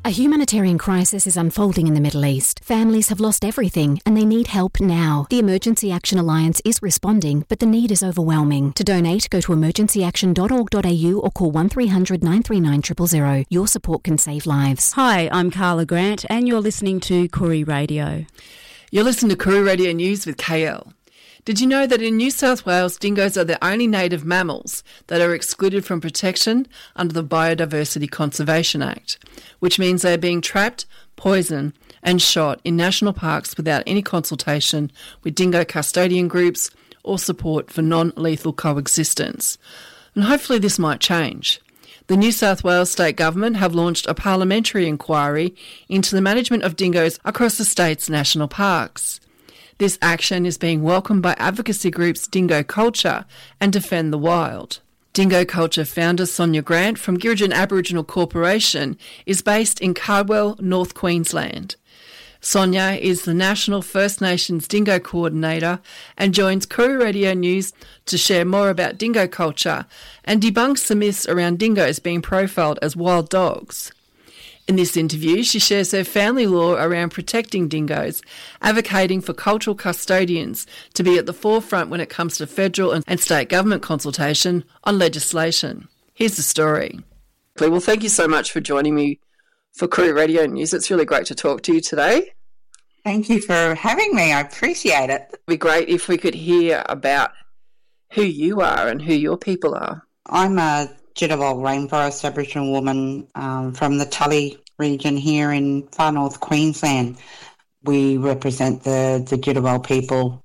A humanitarian crisis is unfolding in the Middle East. Families have lost everything and they need help now. The Emergency Action Alliance is responding, but the need is overwhelming. To donate, go to emergencyaction.org.au or call 1300 939 000. Your support can save lives. Hi, I'm Carla Grant and you're listening to Koori Radio. You're listening to Koori Radio News with KL. Did you know that in New South Wales, dingoes are the only native mammals that are excluded from protection under the Biodiversity Conservation Act, which means they are being trapped, poisoned and shot in national parks without any consultation with dingo custodian groups or support for non-lethal coexistence. And hopefully this might change. The New South Wales State Government have launched a parliamentary inquiry into the management of dingoes across the state's national parks. This action is being welcomed by advocacy groups Dingo Culture and Defend the Wild. Dingo Culture founder Sonia Grant from Girijan Aboriginal Corporation is based in Cardwell, North Queensland. Sonia is the National First Nations Dingo Coordinator and joins Koori Radio News to share more about dingo culture and debunks the myths around dingoes being profiled as wild dogs. In this interview, she shares her family law around protecting dingoes, advocating for cultural custodians to be at the forefront when it comes to federal and state government consultation on legislation. Here's the story. Well, thank you so much for joining me for Koori Radio News. It's really great to talk to you today. Thank you for having me. I appreciate it. It'd be great if we could hear about who you are and who your people are. I'm a Jitterbal Rainforest Aboriginal woman from the Tully region here in far north Queensland. We represent the Jitterbal people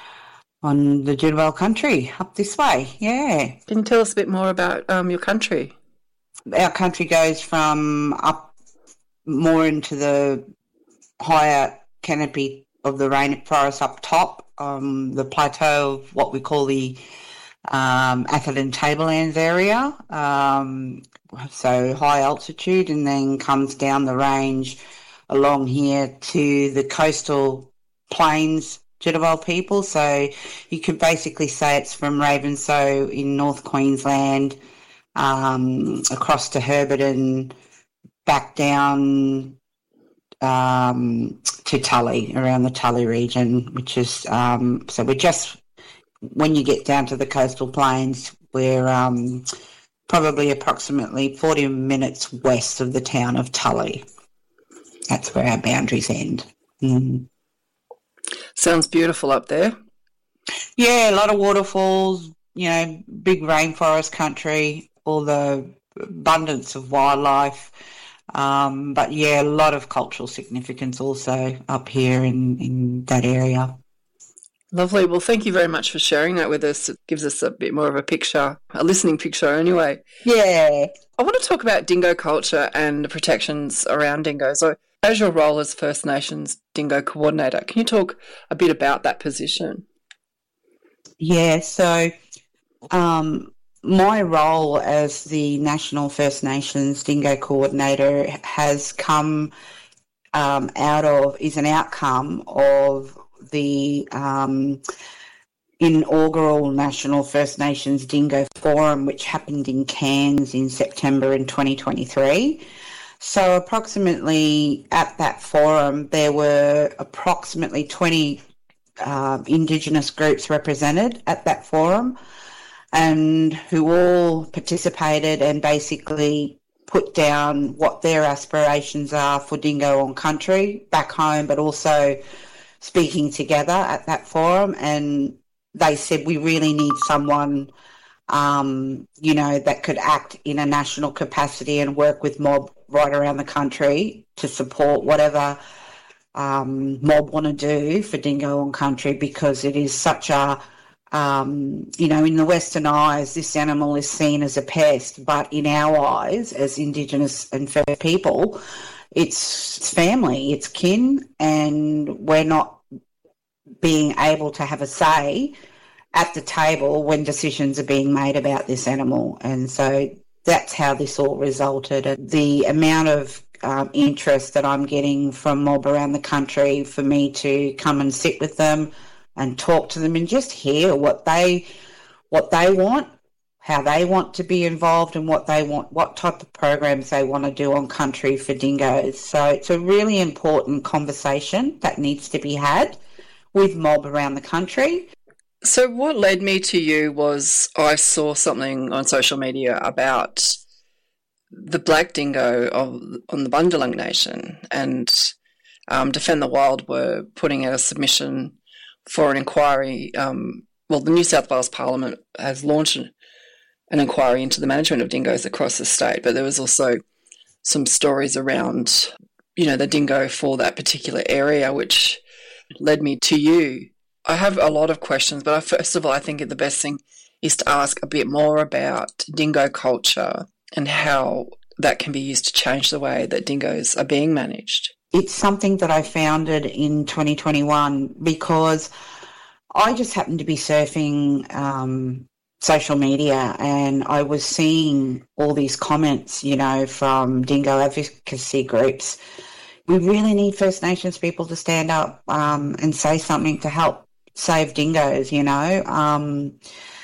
on the Jitterbal country up this way, yeah. Can you tell us a bit more about your country? Our country goes from up more into the higher canopy of the rainforest up top, the plateau of what we call the Atherton Tablelands area, so high altitude, and then comes down the range along here to the coastal plains Jitterbal people. So you could basically say it's from Ravenshoe in North Queensland across to Herberton, back down to Tully, around the Tully region, which is so we're just, when you get down to the coastal plains, we're probably approximately 40 minutes west of the town of Tully. That's where our boundaries end. Mm. Sounds beautiful up there. Yeah, a lot of waterfalls, you know, big rainforest country, all the abundance of wildlife. But yeah, a lot of cultural significance also up here in that area. Lovely. Well, thank you very much for sharing that with us. It gives us a bit more of a picture, a listening picture anyway. Yeah. I want to talk about dingo culture and the protections around dingoes. So as your role as First Nations Dingo Coordinator, can you talk a bit about that position? Yeah, so my role as the National First Nations Dingo Coordinator has come is an outcome of the inaugural National First Nations Dingo Forum, which happened in Cairns in September in 2023. So approximately at that forum, there were approximately 20 Indigenous groups represented at that forum, and who all participated and basically put down what their aspirations are for dingo on country back home, but also speaking together at that forum. And they said, we really need someone, that could act in a national capacity and work with mob right around the country to support whatever mob want to do for dingo on country, because it is such a, in the Western eyes, this animal is seen as a pest, but in our eyes, as Indigenous and First people, it's family, it's kin, and we're not being able to have a say at the table when decisions are being made about this animal. And so that's how this all resulted. And the amount of interest that I'm getting from mob around the country for me to come and sit with them and talk to them and just hear what they want, how they want to be involved and what they want, what type of programs they want to do on country for dingoes. So it's a really important conversation that needs to be had with mob around the country. So what led me to you was I saw something on social media about the black dingo on the Bundjalung Nation, and Defend the Wild were putting out a submission for an inquiry. The New South Wales Parliament has launched an inquiry into the management of dingoes across the state, but there was also some stories around, the dingo for that particular area, which led me to you. I have a lot of questions, but first of all, I think the best thing is to ask a bit more about dingo culture and how that can be used to change the way that dingoes are being managed. It's something that I founded in 2021 because I just happened to be surfing social media, and I was seeing all these comments, from dingo advocacy groups. We really need First Nations people to stand up and say something to help save dingoes, and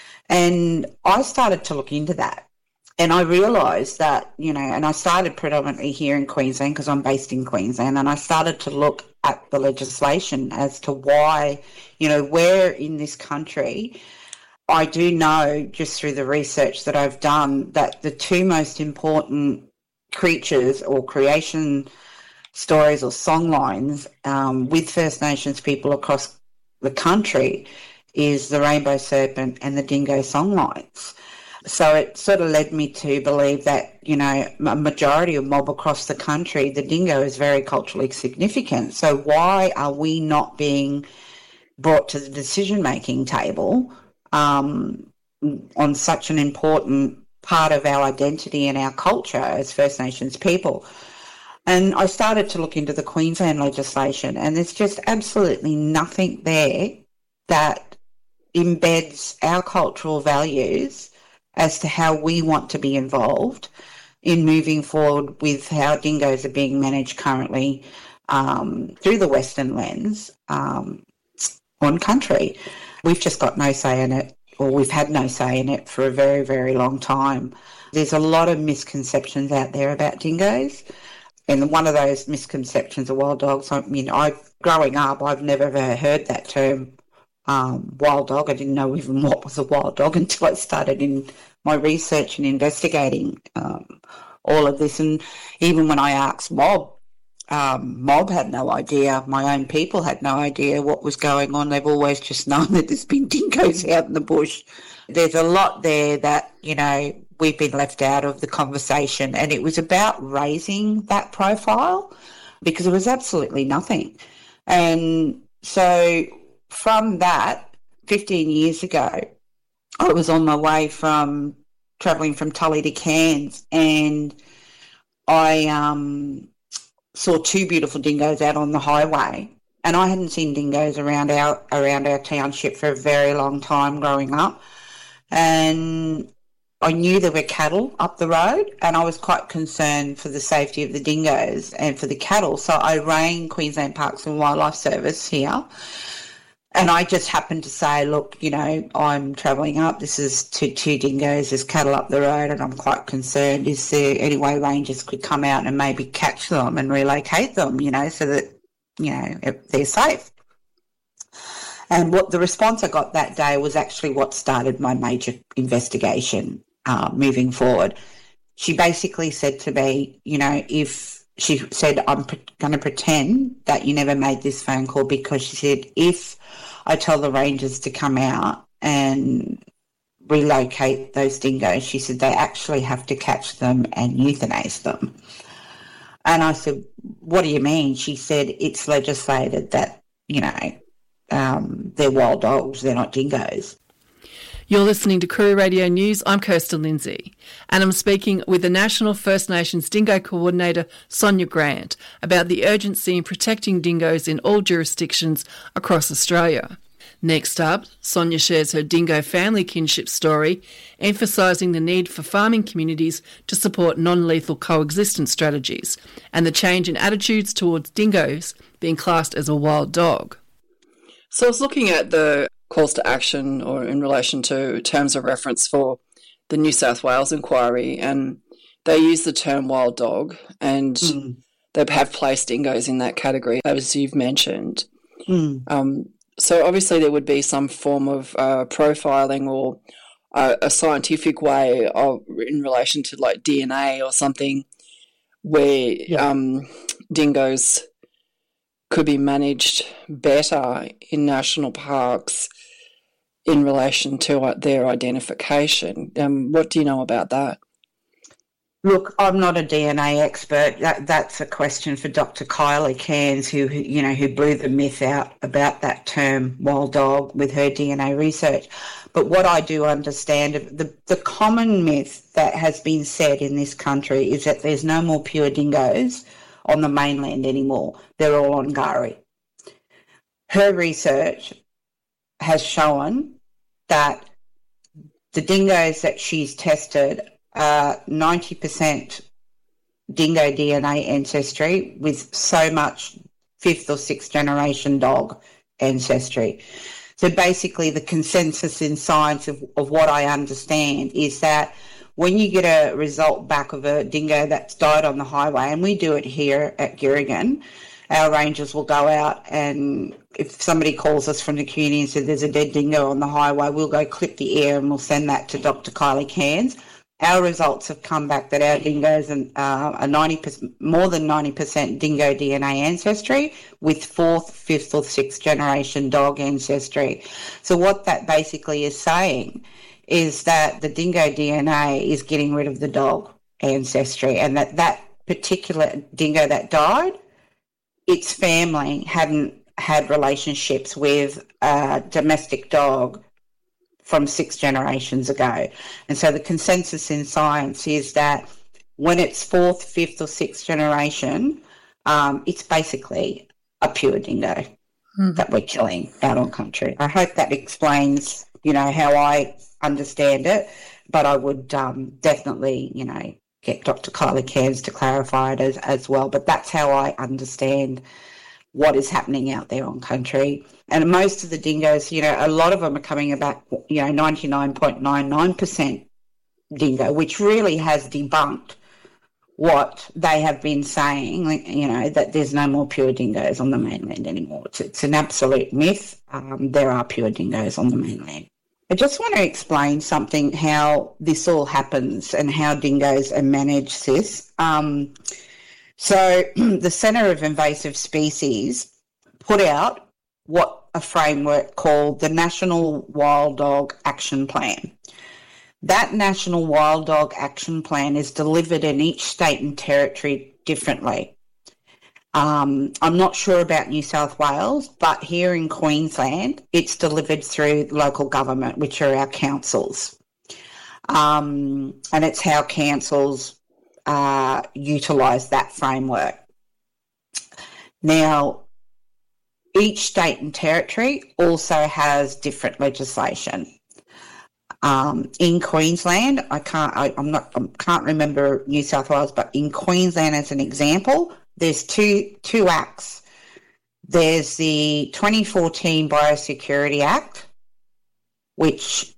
I started to look into that. And I realised that, and I started predominantly here in Queensland because I'm based in Queensland, and I started to look at the legislation as to why, where in this country. I do know, just through the research that I've done, that the two most important creatures or creation stories or songlines with First Nations people across the country is the rainbow serpent and the dingo songlines. So it sort of led me to believe that, a majority of mob across the country, the dingo is very culturally significant. So why are we not being brought to the decision-making table on such an important part of our identity and our culture as First Nations people? And I started to look into the Queensland legislation, and there's just absolutely nothing there that embeds our cultural values as to how we want to be involved in moving forward with how dingoes are being managed currently through the Western lens on country. We've just got no say in it, or we've had no say in it for a very, very long time. There's a lot of misconceptions out there about dingoes, and one of those misconceptions are wild dogs. Growing up, I've never ever heard that term, wild dog. I didn't know even what was a wild dog until I started in my research and investigating all of this. And even when I asked mob had no idea. My own people had no idea what was going on. They've always just known that there's been dingoes out in the bush. There's a lot there that, we've been left out of the conversation, and it was about raising that profile because it was absolutely nothing. And so from that, 15 years ago, I was on my way from travelling from Tully to Cairns, and I saw two beautiful dingoes out on the highway, and I hadn't seen dingoes around our township for a very long time growing up, and I knew there were cattle up the road, and I was quite concerned for the safety of the dingoes and for the cattle. So I rang Queensland Parks and Wildlife Service here, and I just happened to say, look, I'm travelling up. This is two dingoes. There's cattle up the road, and I'm quite concerned. Is there any way rangers could come out and maybe catch them and relocate them, so that, they're safe? And what the response I got that day was actually what started my major investigation moving forward. She basically said to me, if she said, I'm going to pretend that you never made this phone call, because she said, if I tell the rangers to come out and relocate those dingoes, she said they actually have to catch them and euthanize them. And I said, what do you mean? She said, it's legislated that, they're wild dogs, they're not dingoes. You're listening to Koori Radio News. I'm Kirsten Lindsay, and I'm speaking with the National First Nations Dingo Coordinator, Sonia Grant, about the urgency in protecting dingoes in all jurisdictions across Australia. Next up, Sonia shares her dingo family kinship story, emphasising the need for farming communities to support non-lethal coexistence strategies and the change in attitudes towards dingoes being classed as a wild dog. So I was looking at the calls to action, or in relation to terms of reference for the New South Wales inquiry, and they use the term wild dog, and they have placed dingoes in that category, as you've mentioned. So obviously there would be some form of profiling or a scientific way of in relation to like DNA or something where dingoes could be managed better in national parks in relation to their identification. What do you know about that? Look, I'm not a DNA expert. That's a question for Dr. Kylie Cairns, who blew the myth out about that term wild dog with her DNA research. But what I do understand, the common myth that has been said in this country is that there's no more pure dingoes on the mainland anymore. They're all on K'gari. Her research has shown that the dingoes that she's tested 90% dingo DNA ancestry with so much 5th or 6th generation dog ancestry. So basically the consensus in science of what I understand is that when you get a result back of a dingo that's died on the highway, and we do it here at Girrigan, our rangers will go out, and if somebody calls us from the community and says there's a dead dingo on the highway, we'll go clip the ear and we'll send that to Dr. Kylie Cairns. Our results have come back that our dingoes are 90%, more than 90% dingo DNA ancestry with 4th, 5th or 6th generation dog ancestry. So what that basically is saying is that the dingo DNA is getting rid of the dog ancestry, and that particular dingo that died, its family hadn't had relationships with a domestic dog from 6 generations ago. And so the consensus in science is that when it's 4th, 5th or 6th generation, it's basically a pure dingo that we're killing out on country. I hope that explains, how I understand it, but I would definitely, get Dr. Kylie Cairns to clarify it as well. But that's how I understand what is happening out there on country. And most of the dingoes, a lot of them are coming back, 99.99% dingo, which really has debunked what they have been saying, that there's no more pure dingoes on the mainland anymore. It's an absolute myth. There are pure dingoes on the mainland. I just want to explain something, how this all happens and how dingoes are managed, Sis. So the Centre of Invasive Species put out a framework called the National Wild Dog Action Plan. That National Wild Dog Action Plan is delivered in each state and territory differently. I'm not sure about New South Wales, but here in Queensland, it's delivered through local government, which are our councils. And it's how councils utilise that framework. Now, each state and territory also has different legislation. In Queensland, I can't remember New South Wales, but in Queensland, as an example, there's two acts. There's the 2014 Biosecurity Act, which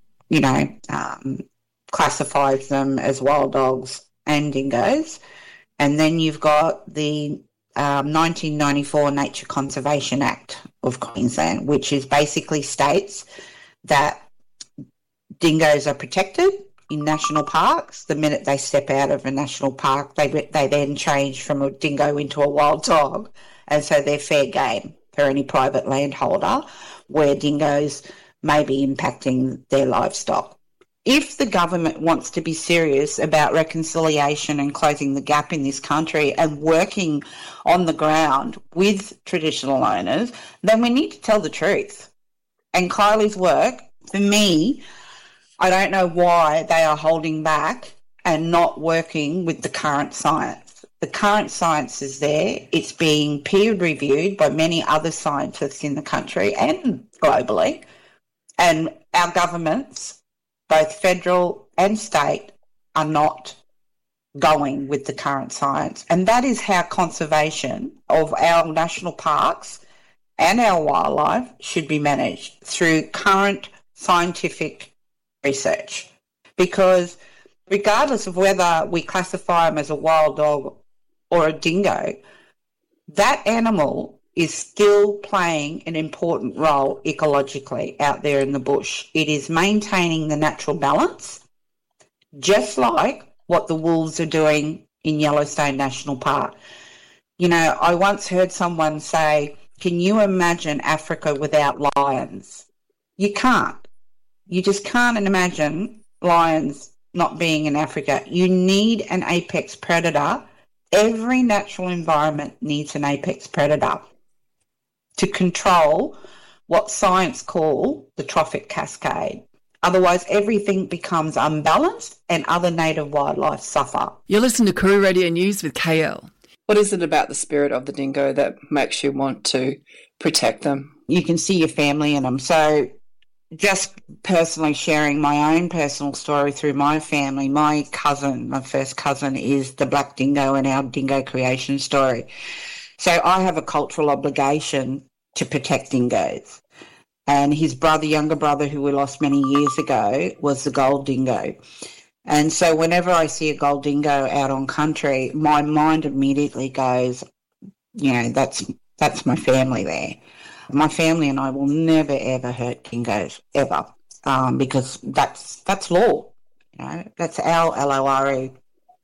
classifies them as wild dogs and dingoes, and then you've got the 1994 Nature Conservation Act of Queensland, which is basically states that dingoes are protected in national parks. The minute they step out of a national park, they then change from a dingo into a wild dog, and so they're fair game for any private landholder where dingoes may be impacting their livestock. If the government wants to be serious about reconciliation and closing the gap in this country and working on the ground with traditional owners, then we need to tell the truth. And Kylie's work, for me, I don't know why they are holding back and not working with the current science. The current science is there. It's being peer reviewed by many other scientists in the country and globally. And our governments, both federal and state, are not going with the current science. And that is how conservation of our national parks and our wildlife should be managed, through current scientific research. because regardless of whether we classify them as a wild dog or a dingo, that animal is still playing an important role ecologically out there in the bush. It is maintaining the natural balance, just like what the wolves are doing in Yellowstone National Park. You know, I once heard someone say, can you imagine Africa without lions? You can't. You just can't imagine lions not being in Africa. You need an apex predator. Every natural environment needs an apex predator to control what science call the trophic cascade. Otherwise, everything becomes unbalanced and other native wildlife suffer. You're listening to Koori Radio News with KL. What is it about the spirit of the dingo that makes you want to protect them? You can see your family in them. So just personally sharing my own personal story through my family, my first cousin is the black dingo in our dingo creation story. So I have a cultural obligation to protect dingoes. And his brother, younger brother, who we lost many years ago, was the gold dingo. And so whenever I see a gold dingo out on country, my mind immediately goes, you know, that's my family there. My family and I will never, ever hurt dingoes, ever, because that's law. You know, that's our LORE.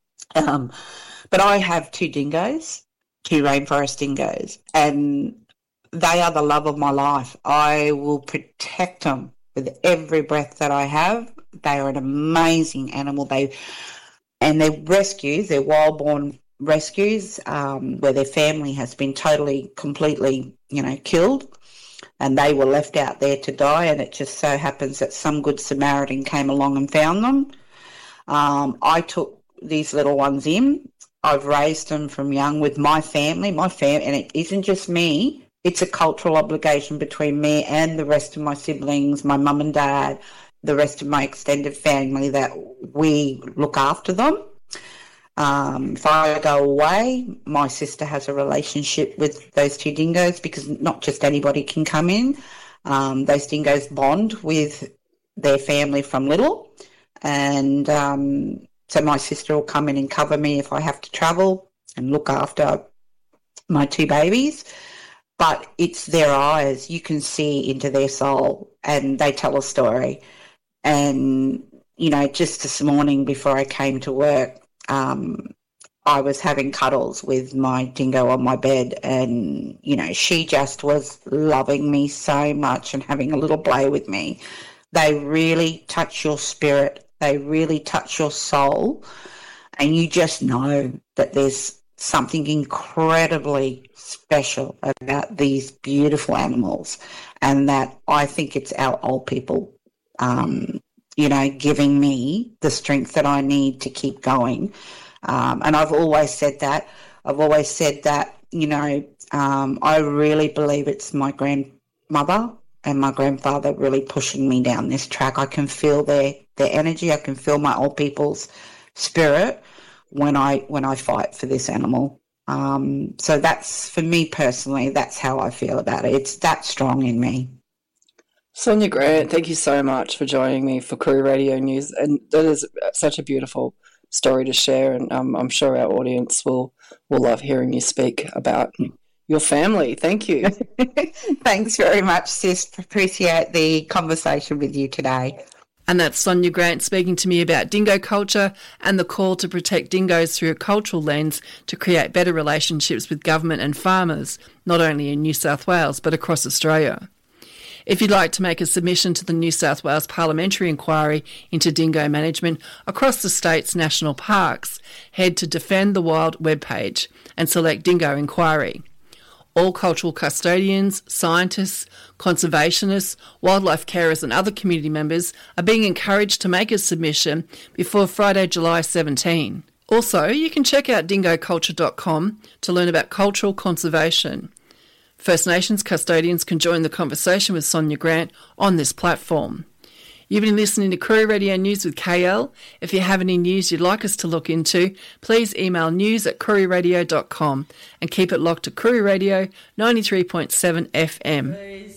But I have two dingoes, two rainforest dingoes, and they are the love of my life. I will protect them with every breath that I have. They are an amazing animal. They're rescues, they're wild-born rescues, where their family has been totally, completely, you know, killed, and they were left out there to die, and it just so happens that some good Samaritan came along and found them. I took these little ones in. I've raised them from young with my family, and it isn't just me. It's a cultural obligation between me and the rest of my siblings, my mum and dad, the rest of my extended family, that we look after them. If I go away, my sister has a relationship with those two dingoes, because not just anybody can come in. Those dingoes bond with their family from little, and so my sister will come in and cover me if I have to travel and look after my two babies. But it's their eyes. You can see into their soul, and they tell a story. And, you know, just this morning before I came to work, I was having cuddles with my dingo on my bed, and, you know, she just was loving me so much and having a little play with me. They really touch your spirit. They really touch your soul. And you just know that there's something incredibly special about these beautiful animals, and that I think it's our old people, you know, giving me the strength that I need to keep going. And I've always said that. You know, I really believe it's my grandmother and my grandfather really pushing me down this track. I can feel their energy. I can feel my old people's spirit when I fight for this animal. So that's, for me personally, that's how I feel about it. It's that strong in me. Sonia Grant, thank you so much for joining me for Koori Radio News. And that is such a beautiful story to share, and I'm sure our audience will love hearing you speak about your family. Thank you. Thanks very much, sis. Appreciate the conversation with you today. And that's Sonia Grant speaking to me about dingo culture and the call to protect dingoes through a cultural lens to create better relationships with government and farmers, not only in New South Wales but across Australia. If you'd like to make a submission to the New South Wales Parliamentary Inquiry into dingo management across the state's national parks, head to Defend the Wild webpage and select Dingo Inquiry. All cultural custodians, scientists, conservationists, wildlife carers and other community members are being encouraged to make a submission before Friday, July 17. Also, you can check out dingoculture.com to learn about cultural conservation. First Nations custodians can join the conversation with Sonia Grant on this platform. You've been listening to Koori Radio News with KL. If you have any news you'd like us to look into, please email news@kooriradio.com and keep it locked to Koori Radio 93.7 FM.